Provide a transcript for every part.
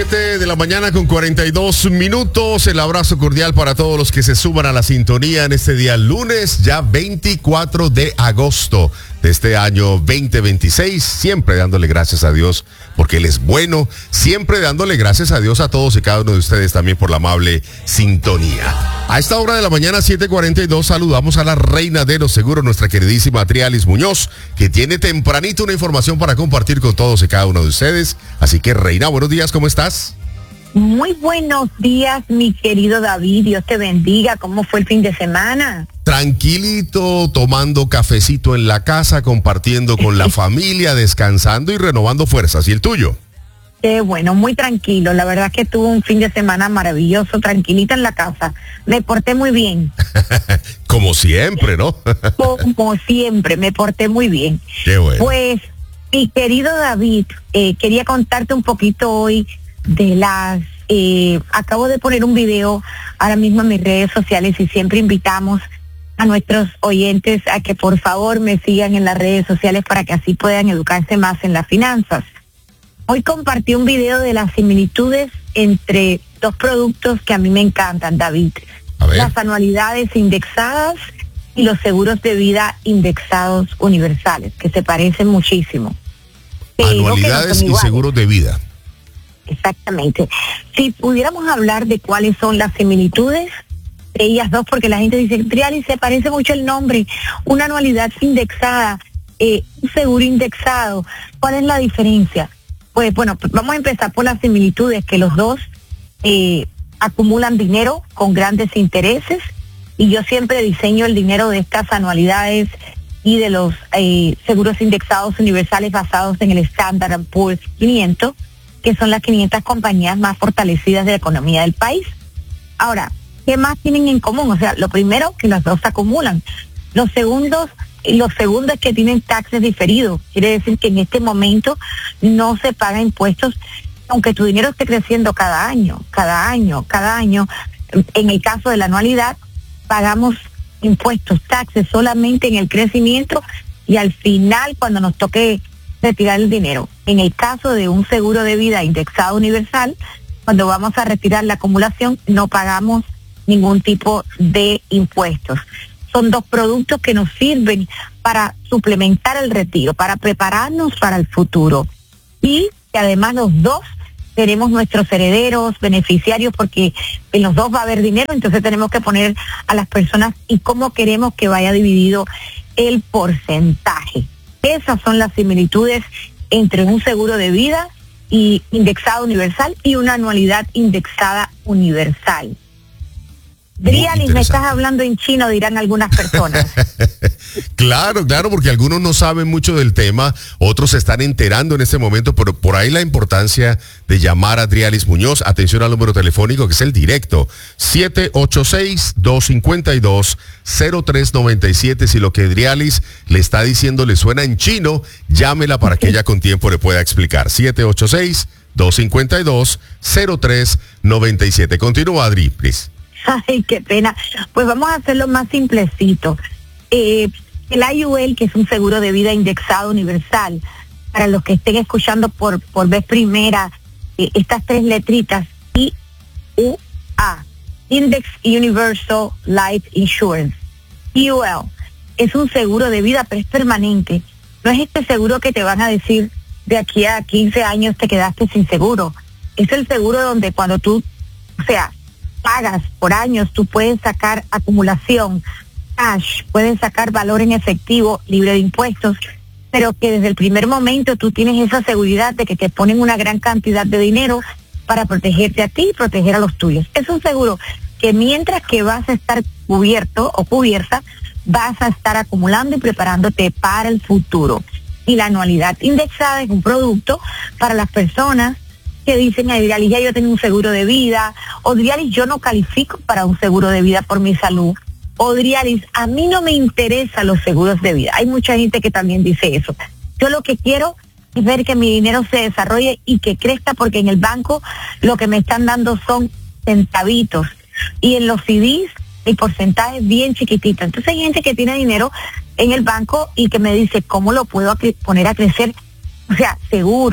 7 de la mañana con 42 minutos. El abrazo cordial para todos los que se suman a la sintonía en este día lunes, ya 24 de agosto de este año 2026. Siempre dándole gracias a Dios porque Él es bueno. Siempre dándole gracias a Dios a todos y cada uno de ustedes también por la amable sintonía. A esta hora de la mañana, 7:42, saludamos a la reina de los seguros, nuestra queridísima Adrialis Muñoz, que tiene tempranito una información para compartir con todos y cada uno de ustedes. Así que, reina, buenos días, ¿cómo estás? Muy buenos días, mi querido David. Dios te bendiga. ¿Cómo fue el fin de semana? Tranquilito, tomando cafecito en la casa, compartiendo con la familia, descansando y renovando fuerzas. ¿Y el tuyo? Qué bueno, muy tranquilo. La verdad que tuve un fin de semana maravilloso, tranquilita en la casa. Me porté muy bien. Como siempre, ¿no? Como siempre, me porté muy bien. Qué bueno. Pues, mi querido David, quería contarte un poquito hoy de las... acabo de poner un video ahora mismo en mis redes sociales y siempre invitamos a nuestros oyentes a que por favor me sigan en las redes sociales para que así puedan educarse más en las finanzas. Hoy compartí un video de las similitudes entre dos productos que a mí me encantan, David. Las anualidades indexadas y los seguros de vida indexados universales, que se parecen muchísimo. Anualidades y seguros de vida. Exactamente. Si pudiéramos hablar de cuáles son las similitudes de ellas dos, porque la gente dice, Adrialis, se parece mucho el nombre, una anualidad indexada, un seguro indexado, ¿cuál es la diferencia? Pues bueno, vamos a empezar por las similitudes, que los dos acumulan dinero con grandes intereses, y yo siempre diseño el dinero de estas anualidades y de los seguros indexados universales basados en el Standard & Poor's 500, que son las 500 compañías más fortalecidas de la economía del país. Ahora, ¿qué más tienen en común? O sea, lo primero, que los dos acumulan. Lo segundo es que tienen taxes diferidos. Quiere decir que en este momento no se paga impuestos, aunque tu dinero esté creciendo cada año. En el caso de la anualidad, pagamos impuestos, taxes solamente en el crecimiento y al final cuando nos toque retirar el dinero. En el caso de un seguro de vida indexado universal, cuando vamos a retirar la acumulación, no pagamos ningún tipo de impuestos. Son dos productos que nos sirven para suplementar el retiro, para prepararnos para el futuro. Y que además los dos tenemos nuestros herederos, beneficiarios, porque en los dos va a haber dinero, entonces tenemos que poner a las personas y cómo queremos que vaya dividido el porcentaje. Esas son las similitudes entre un seguro de vida y indexado universal y una anualidad indexada universal. Adrialis, me estás hablando en chino, dirán algunas personas. Claro, porque algunos no saben mucho del tema, otros se están enterando en este momento, pero por ahí la importancia de llamar a Adrialis Muñoz. Atención al número telefónico, que es el directo, 786-252-0397. Si lo que Adrialis le está diciendo le suena en chino, llámela para que ella con tiempo le pueda explicar. 786-252-0397. Continúa, Adri, please. Ay, qué pena. Pues vamos a hacerlo más simplecito. El IUL, que es un seguro de vida indexado universal, para los que estén escuchando por vez primera, estas tres letritas, IUA, Index Universal Life Insurance. IUL es un seguro de vida, pero es permanente. No es este seguro que te van a decir de aquí a 15 años te quedaste sin seguro. Es el seguro donde cuando tú, pagas por años, tú puedes sacar acumulación, cash, puedes sacar valor en efectivo, libre de impuestos, pero que desde el primer momento tú tienes esa seguridad de que te ponen una gran cantidad de dinero para protegerte a ti y proteger a los tuyos. Es un seguro que mientras que vas a estar cubierto o cubierta, vas a estar acumulando y preparándote para el futuro. Y la anualidad indexada es un producto para las personas que dicen, Adrialis, ya yo tengo un seguro de vida, o Adrialis, yo no califico para un seguro de vida por mi salud, o Adrialis, a mí no me interesan los seguros de vida. Hay mucha gente que también dice eso. Yo lo que quiero es ver que mi dinero se desarrolle y que crezca, porque en el banco lo que me están dando son centavitos, y en los CDs el porcentaje es bien chiquitito. Entonces hay gente que tiene dinero en el banco y que me dice, ¿cómo lo puedo poner a crecer? O sea, seguro.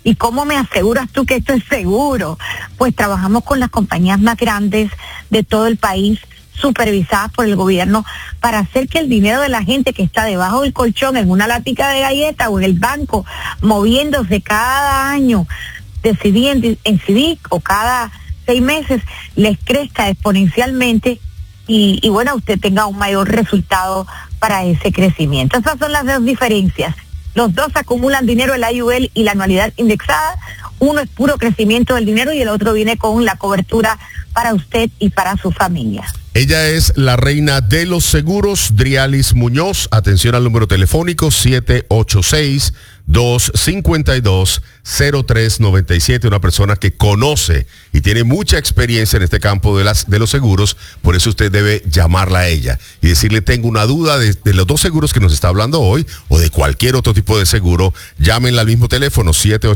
¿Y cómo me aseguras tú que esto es seguro? Pues trabajamos con las compañías más grandes de todo el país, supervisadas por el gobierno, para hacer que el dinero de la gente que está debajo del colchón, en una latica de galleta o en el banco, moviéndose cada año de CD en CD o cada 6 meses, les crezca exponencialmente y bueno, usted tenga un mayor resultado para ese crecimiento. Esas son las dos diferencias. Los dos acumulan dinero, el IUL y la anualidad indexada. Uno es puro crecimiento del dinero y el otro viene con la cobertura para usted y para su familia. Ella es la reina de los seguros, Drialis Muñoz. Atención al número telefónico 786-252-0397. Una persona que conoce y tiene mucha experiencia en este campo de los seguros. Por eso usted debe llamarla a ella y decirle: tengo una duda de los dos seguros que nos está hablando hoy o de cualquier otro tipo de seguro. Llámenla al mismo teléfono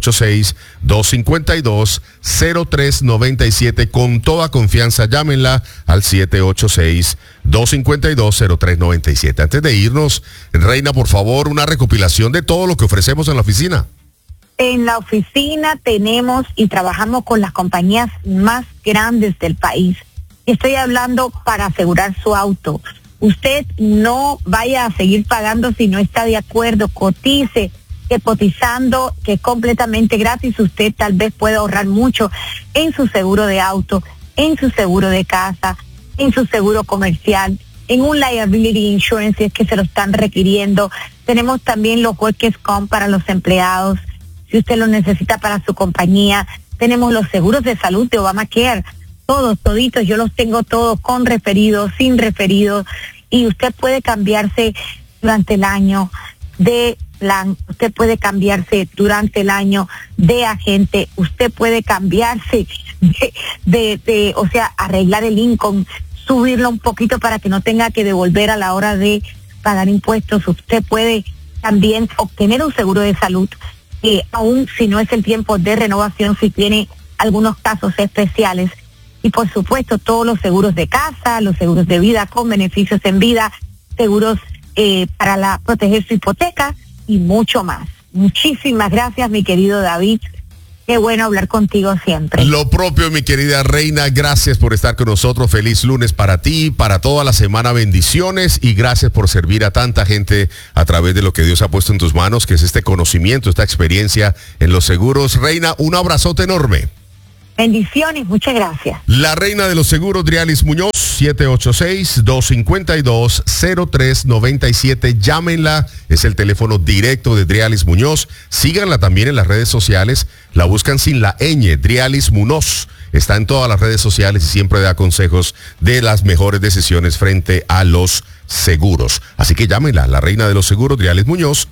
786-252-0397. Con toda confianza, llámenla al 786-252-0397. Antes de irnos, Reina, por favor, una recopilación de todo lo que ofrecemos en la oficina. En la oficina tenemos y trabajamos con las compañías más grandes del país. Estoy hablando para asegurar su auto. Usted no vaya a seguir pagando si no está de acuerdo. Cotice, que cotizando, que es completamente gratis, usted tal vez pueda ahorrar mucho en su seguro de auto, en su seguro de casa, en su seguro comercial, en un liability insurance, si es que se lo están requiriendo. Tenemos también los workers' comp para los empleados, si usted lo necesita para su compañía. Tenemos los seguros de salud de Obamacare, toditos, yo los tengo todos con referidos, sin referidos, y usted puede cambiarse durante el año de plan, usted puede cambiarse durante el año de agente, usted puede cambiarse o sea, arreglar el income, subirlo un poquito para que no tenga que devolver a la hora de pagar impuestos. Usted puede también obtener un seguro de salud, aún si no es el tiempo de renovación, si tiene algunos casos especiales. Y por supuesto, todos los seguros de casa, los seguros de vida con beneficios en vida, seguros para proteger su hipoteca y mucho más. Muchísimas gracias, mi querido David. Qué bueno hablar contigo siempre. Lo propio, mi querida Reina, gracias por estar con nosotros. Feliz lunes para ti, para toda la semana, bendiciones, y gracias por servir a tanta gente a través de lo que Dios ha puesto en tus manos, que es este conocimiento, esta experiencia en los seguros. Reina, un abrazote enorme. Bendiciones, muchas gracias. La reina de los seguros, Drialis Muñoz, 786-252-0397. Llámenla, es el teléfono directo de Drialis Muñoz. Síganla también en las redes sociales. La buscan sin la ñ, Drialis Muñoz. Está en todas las redes sociales y siempre da consejos de las mejores decisiones frente a los seguros. Así que llámenla, la reina de los seguros, Drialis Muñoz,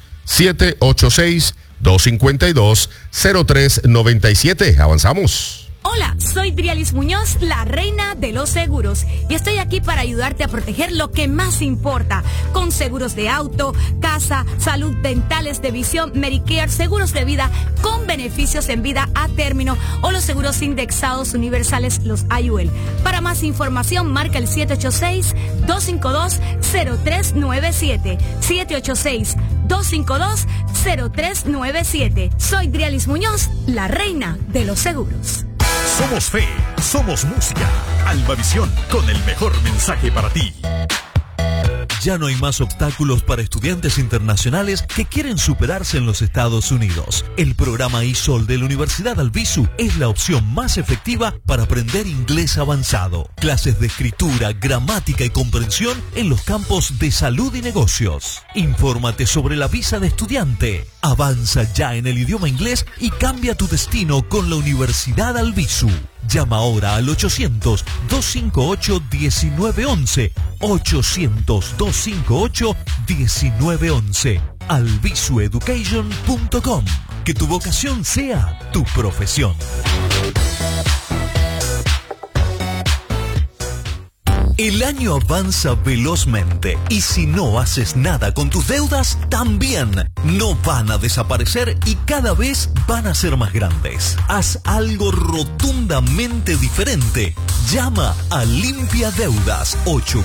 786-252-0397. Avanzamos. Hola, soy Drialis Muñoz, la reina de los seguros, y estoy aquí para ayudarte a proteger lo que más importa, con seguros de auto, casa, salud, dentales, de visión, Medicare, seguros de vida con beneficios en vida a término o los seguros indexados universales, los IUL. Para más información, marca el 786-252-0397, 786-252-0397. Soy Drialis Muñoz, la reina de los seguros. Somos fe, somos música. Albavisión, con el mejor mensaje para ti. Ya no hay más obstáculos para estudiantes internacionales que quieren superarse en los Estados Unidos. El programa ISOL de la Universidad Albizu es la opción más efectiva para aprender inglés avanzado. Clases de escritura, gramática y comprensión en los campos de salud y negocios. Infórmate sobre la visa de estudiante. Avanza ya en el idioma inglés y cambia tu destino con la Universidad Albizu. Llama ahora al 800-258-1911. 800-258-1911. albizueducation.com. Que tu vocación sea tu profesión. El año avanza velozmente y si no haces nada con tus deudas, también no van a desaparecer y cada vez van a ser más grandes. Haz algo rotundamente diferente. Llama a Limpia Deudas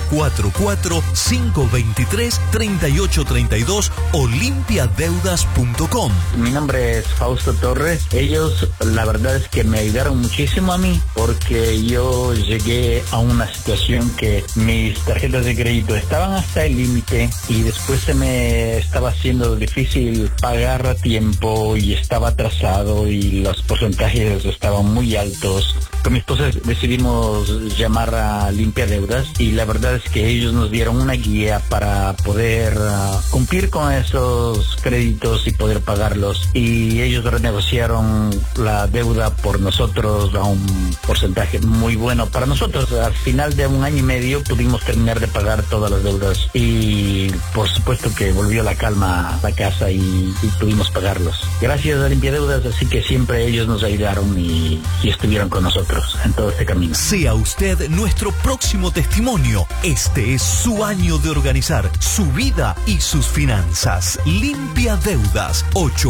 844-523-3832 o limpiadeudas.com. Mi nombre es Fausto Torres. Ellos, la verdad es que me ayudaron muchísimo a mí, porque yo llegué a una situación que mis tarjetas de crédito estaban hasta el límite y después se me estaba haciendo difícil pagar a tiempo y estaba atrasado y los porcentajes estaban muy altos. Con mi esposa decidimos llamar a Limpia Deudas y la verdad es que ellos nos dieron una guía para poder cumplir con esos créditos y poder pagarlos, y ellos renegociaron la deuda por nosotros a un porcentaje muy bueno para nosotros. Al final de 1 año y medio pudimos terminar de pagar todas las deudas y por supuesto que volvió la calma a la casa y pudimos pagarlos. Gracias a Limpia Deudas, así que siempre ellos nos ayudaron y estuvieron con nosotros en todo este camino. Sea usted nuestro próximo testimonio. Este es su año de organizar su vida y sus finanzas. Limpia Deudas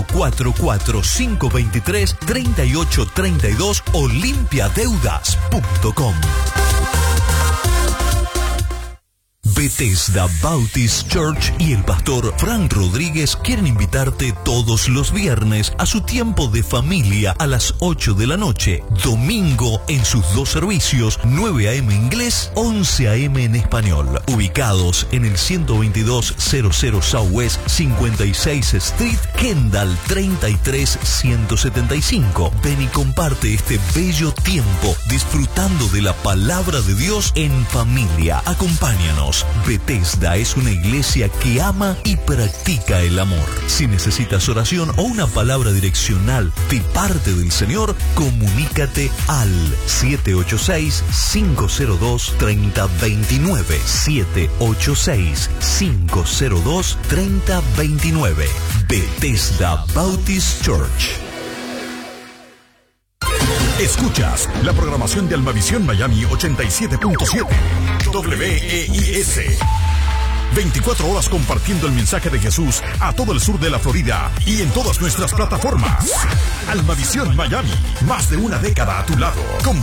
844-523-3832 o limpiadeudas.com. Bethesda Baptist Church y el pastor Frank Rodríguez quieren invitarte todos los viernes a su tiempo de familia a las 8 de la noche. Domingo en sus 2 servicios, 9 a.m. inglés, 11 a.m. en español. Ubicados en el 12200 Southwest 56 Street, Kendall 33175. Ven y comparte este bello tiempo disfrutando de la palabra de Dios en familia. Acompáñanos. Bethesda es una iglesia que ama y practica el amor. Si necesitas oración o una palabra direccional de parte del Señor, comunícate al 786-502-3029. 786-502-3029. Bethesda Baptist Church. Escuchas la programación de Almavisión Miami 87.7. WEIS. 24 horas compartiendo el mensaje de Jesús a todo el sur de la Florida y en todas nuestras plataformas. Almavisión Miami, más de una década a tu lado.